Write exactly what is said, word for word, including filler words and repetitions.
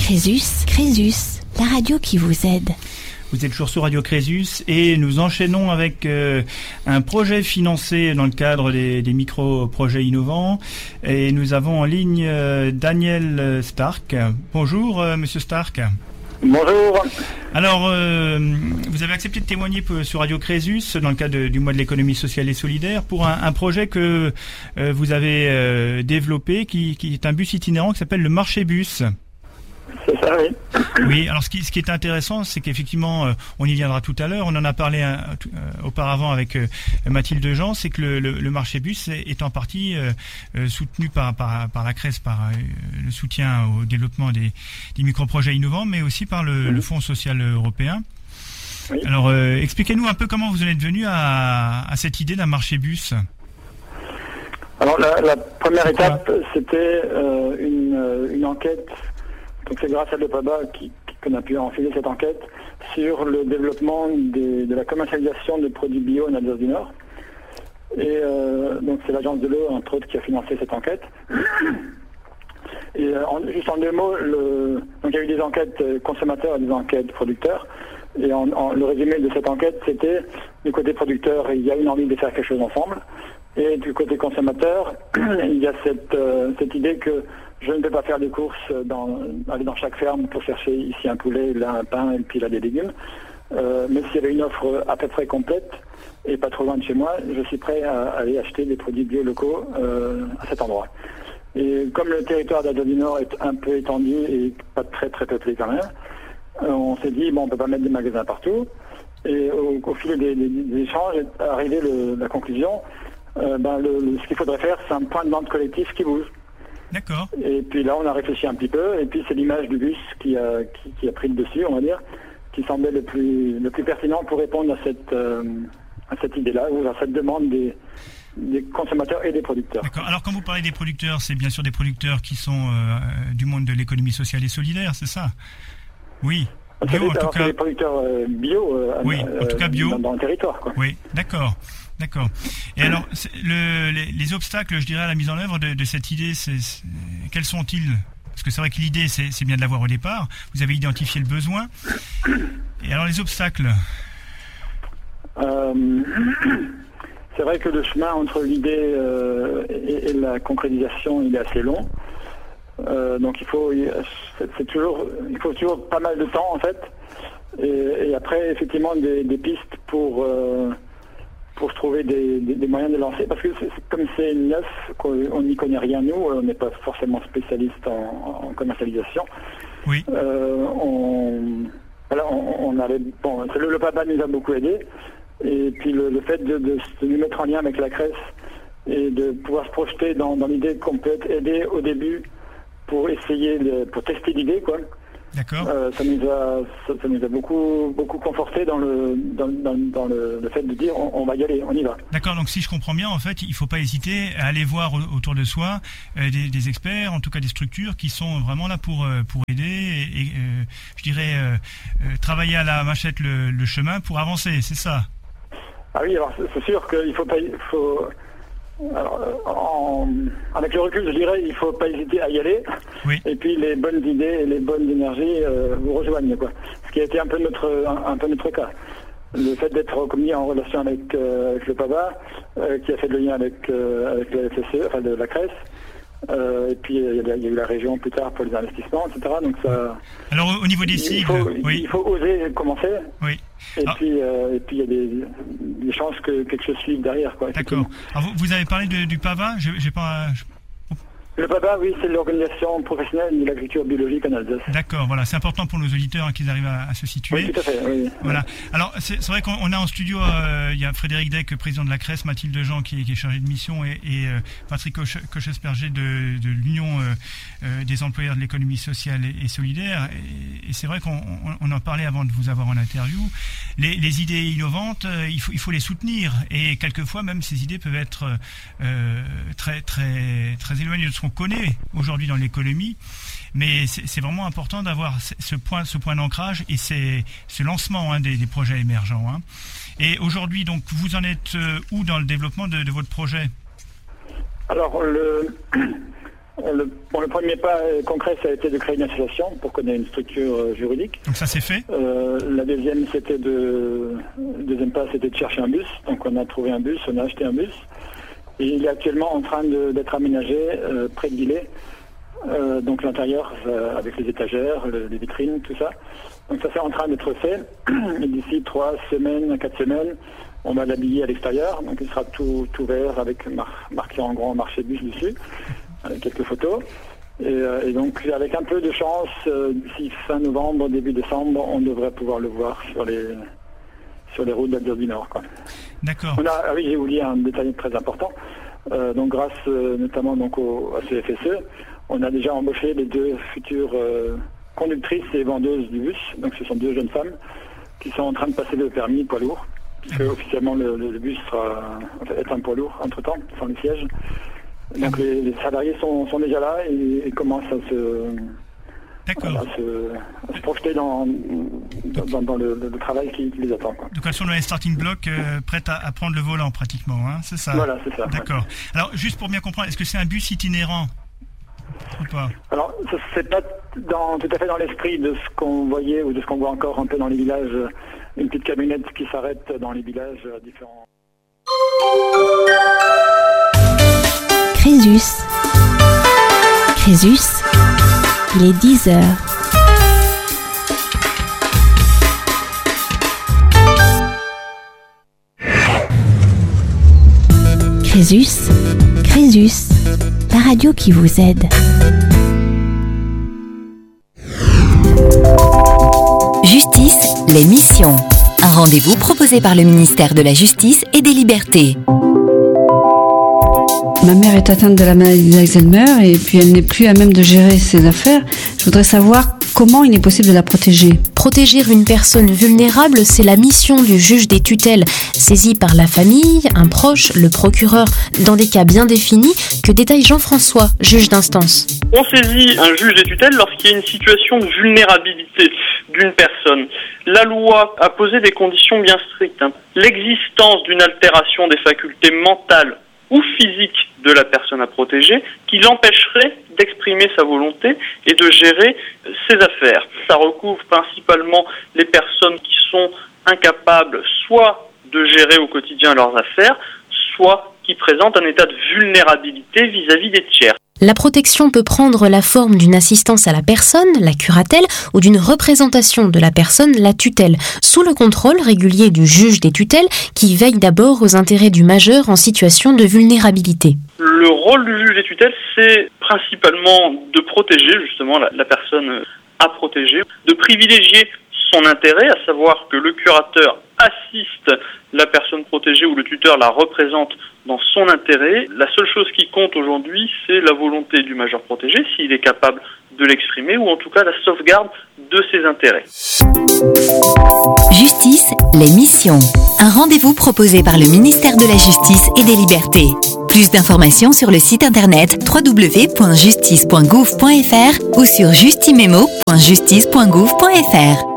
Crésus, Crésus, la radio qui vous aide. Vous êtes toujours sur Radio Crésus et nous enchaînons avec euh, un projet financé dans le cadre des, des micro-projets innovants. Et nous avons en ligne euh, Daniel Stark. Bonjour, euh, Monsieur Stark. Bonjour. Alors, euh, vous avez accepté de témoigner sur Radio Crésus dans le cadre de, du mois de l'économie sociale et solidaire pour un, un projet que euh, vous avez euh, développé qui, qui est un bus itinérant qui s'appelle le Marché Bus. C'est ça, oui. Oui, alors ce qui, ce qui est intéressant, c'est qu'effectivement, euh, on y viendra tout à l'heure, on en a parlé euh, euh, auparavant avec euh, Mathilde Jean, c'est que le, le, le marché bus est, est en partie euh, euh, soutenu par, par, par la C R E S, par euh, le soutien au développement des, des micro-projets innovants, mais aussi par le, le Fonds social européen. Oui. Alors, euh, expliquez-nous un peu comment vous en êtes venu à, à cette idée d'un marché bus. Alors, la, la première étape, c'était euh, une, une enquête. Donc c'est grâce à l'EPABA qui, qu'on a pu enfiler cette enquête sur le développement des, de la commercialisation de produits bio en Alsace du Nord. Et euh, donc c'est l'agence de l'eau, entre autres, qui a financé cette enquête. Et euh, en, juste en deux mots, le, donc il y a eu des enquêtes consommateurs et des enquêtes producteurs. Et en, en, le résumé de cette enquête, c'était du côté producteur, il y a une envie de faire quelque chose ensemble. Et du côté consommateur, il y a cette, euh, cette idée que je ne peux pas faire des courses, dans, aller dans chaque ferme pour chercher ici un poulet, là un pain et puis là des légumes. Euh, mais s'il y avait une offre à peu près complète et pas trop loin de chez moi, je suis prêt à aller acheter des produits bio locaux euh, à cet endroit. Et comme le territoire d'Alsace du Nord est un peu étendu et pas très très peuplé quand même, euh, on s'est dit bon, on peut pas mettre des magasins partout. Et au, au fil des, des, des échanges est arrivé le, la conclusion, euh, ben le, le, ce qu'il faudrait faire, c'est un point de vente collectif qui bouge. D'accord. Et puis là, on a réfléchi un petit peu, et puis c'est l'image du bus qui a, qui, qui a pris le dessus, on va dire, qui semblait le plus, le plus pertinent pour répondre à cette, euh, à cette idée-là, ou à cette demande des, des consommateurs et des producteurs. D'accord. Alors, quand vous parlez des producteurs, c'est bien sûr des producteurs qui sont euh, du monde de l'économie sociale et solidaire, c'est ça? Oui. Bio, en tout cas. Des producteurs euh, bio, euh, oui, euh, en tout cas bio. Dans, dans le territoire, quoi. Oui, d'accord. D'accord. Et alors, le, les, les obstacles, je dirais, à la mise en œuvre de, de cette idée, c'est, c'est, quels sont-ils? Parce que c'est vrai que l'idée, c'est, c'est bien de l'avoir au départ. Vous avez identifié le besoin. Et alors, les obstacles euh, c'est vrai que le chemin entre l'idée euh, et, et la concrétisation, il est assez long. Euh, donc, il faut, c'est, c'est toujours, il faut toujours pas mal de temps, en fait. Et, et après, effectivement, des, des pistes pour... Euh, pour trouver des, des, des moyens de lancer, parce que c'est, c'est, comme c'est neuf, qu'on n'y connaît rien nous, on n'est pas forcément spécialiste en, en commercialisation. Oui. Euh, on, voilà, on, on avait, bon, le, le PABA nous a beaucoup aidé, et puis le, le fait de, de se mettre en lien avec la C R E S et de pouvoir se projeter dans, dans l'idée qu'on peut être aidé au début pour essayer, de, pour tester l'idée, quoi. D'accord. Euh, ça nous a, ça, ça nous a beaucoup, beaucoup conforté dans le, dans, dans, dans le, le fait de dire on, on va y aller, on y va. D'accord. Donc si je comprends bien, en fait, il ne faut pas hésiter à aller voir autour de soi euh, des, des experts, en tout cas des structures qui sont vraiment là pour pour aider et, et euh, je dirais euh, euh, travailler à la machette le, le chemin pour avancer. C'est ça. Ah oui, alors c'est sûr qu'il faut pas, il faut. Alors, en, avec le recul, je dirais, il ne faut pas hésiter à y aller. Oui. Et puis les bonnes idées et les bonnes énergies euh, vous rejoignent, quoi. Ce qui a été un peu notre, un, un peu notre cas. Le fait d'être mis en relation avec, euh, avec le PABA, euh, qui a fait le lien avec, euh, avec la F S E, enfin de la C R E S. Euh, et puis il y, y a eu la région plus tard pour les investissements, et cetera. Donc ça. Alors au niveau des cibles, il faut, oui. il faut oser commencer. Oui. Et ah. puis euh, et puis il y a des, des chances que quelque chose suive derrière, quoi. D'accord. Alors, vous, vous avez parlé de, du PABA, j'ai, j'ai pas. Je... Le PABA, oui, c'est l'organisation professionnelle de l'agriculture biologique en Alsace. D'accord, voilà, c'est important pour nos auditeurs hein, qu'ils arrivent à, à se situer. Oui, tout à fait, oui. Voilà. Alors, c'est, c'est vrai qu'on a en studio, euh, il y a Frédéric Deck, président de la C R E S, Mathilde Jean, qui est, qui est chargé de mission, et, et euh, Patrick Cochesperger de, de l'Union euh, euh, des employeurs de l'économie sociale et, et solidaire. Et, et c'est vrai qu'on on en parlait avant de vous avoir en interview. Les, les idées innovantes, euh, il, faut, il faut les soutenir. Et quelquefois, même, ces idées peuvent être euh, très, très, très éloignées de ce qu'on connaît aujourd'hui dans l'économie, mais c'est, c'est vraiment important d'avoir ce point, ce point d'ancrage et c'est, ce lancement hein, des, des projets émergents. Hein. Et aujourd'hui, donc, vous en êtes euh, où dans le développement de, de votre projet? Alors, le, le, bon, le premier pas concret, ça a été de créer une association pour qu'on ait une structure euh, juridique. Donc ça c'est fait. Euh, la deuxième, c'était de, le deuxième pas, c'était de chercher un bus. Donc on a trouvé un bus, on a acheté un bus. Et il est actuellement en train de, d'être aménagé euh, près de Guillet. Euh, donc l'intérieur, euh, avec les étagères, le, les vitrines, tout ça. Donc ça c'est en train d'être fait. Et d'ici trois semaines, quatre semaines, on va l'habiller à l'extérieur. Donc il sera tout, tout vert avec mar- marqué en grand marché bus dessus, avec quelques photos. Et, euh, et donc avec un peu de chance, euh, d'ici fin novembre, début décembre, on devrait pouvoir le voir sur les sur les routes d'Alsace du Nord, quoi. D'accord. On a, ah oui, j'ai oublié un détail très important. Euh, donc grâce euh, notamment donc au à C F S E, on a déjà embauché les deux futures euh, conductrices et vendeuses du bus. Donc ce sont deux jeunes femmes qui sont en train de passer le permis poids lourd. Parce que officiellement le, le, le bus sera est un poids lourd entre temps, sans le siège. Donc les, les salariés sont, sont déjà là et, et commencent à se D'accord. À se, à se projeter dans, dans, dans le, le travail qui, qui les attend, quoi. Donc elles sont dans les starting blocks, euh, prêtes à, à prendre le volant pratiquement, hein, c'est ça? Voilà, c'est ça. D'accord. Ouais. Alors juste pour bien comprendre, est-ce que c'est un bus itinérant ou pas? Alors c'est pas dans, tout à fait dans l'esprit de ce qu'on voyait ou de ce qu'on voit encore un peu dans les villages, une petite camionnette qui s'arrête dans les villages différents. Crésus. Crésus. Il est dix heures. Crésus. Crésus. La radio qui vous aide. Justice, l'émission. Un rendez-vous proposé par le ministère de la Justice et des Libertés. Ma mère est atteinte de la maladie d'Alzheimer et puis elle n'est plus à même de gérer ses affaires. Je voudrais savoir comment il est possible de la protéger. Protéger une personne vulnérable, c'est la mission du juge des tutelles, saisi par la famille, un proche, le procureur, dans des cas bien définis, que détaille Jean-François, juge d'instance. On saisit un juge des tutelles lorsqu'il y a une situation de vulnérabilité d'une personne. La loi a posé des conditions bien strictes. L'existence d'une altération des facultés mentales ou physiques de la personne à protéger qui l'empêcherait d'exprimer sa volonté et de gérer ses affaires. Ça recouvre principalement les personnes qui sont incapables soit de gérer au quotidien leurs affaires, soit qui présentent un état de vulnérabilité vis-à-vis des tiers. La protection peut prendre la forme d'une assistance à la personne, la curatelle, ou d'une représentation de la personne, la tutelle, sous le contrôle régulier du juge des tutelles qui veille d'abord aux intérêts du majeur en situation de vulnérabilité. Le rôle du juge des tutelles, c'est principalement de protéger justement la, la personne à protéger, de privilégier son intérêt, à savoir que le curateur assiste la personne protégée ou le tuteur la représente dans son intérêt. La seule chose qui compte aujourd'hui, c'est la volonté du majeur protégé, s'il est capable de l'exprimer, ou en tout cas la sauvegarde de ses intérêts. Justice, l'émission. Un rendez-vous proposé par le ministère de la Justice et des Libertés. Plus d'informations sur le site internet w w w point justice point gouv point f r ou sur justimemo point justice point gouv point f r.